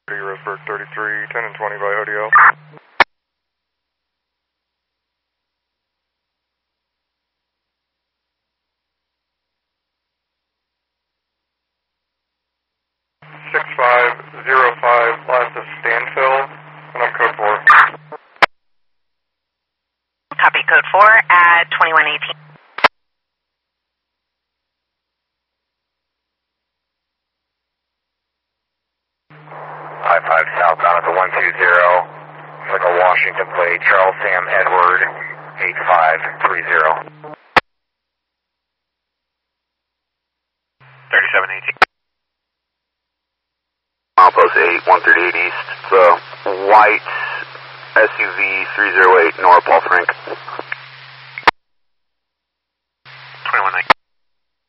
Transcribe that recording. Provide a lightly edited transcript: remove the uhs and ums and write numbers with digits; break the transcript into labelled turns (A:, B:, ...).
A: Roseburg 33, 10 and 20 by ODL. Six 505 last of Stanfill, and I'm code 4.
B: Copy code 4 at 2118.
C: I-5 southbound at the 120, like a Washington plate, Charles Sam Edward, 8530. 3718. Milepost 8, 138 East. It's a white SUV 308 Nora Paul Frank.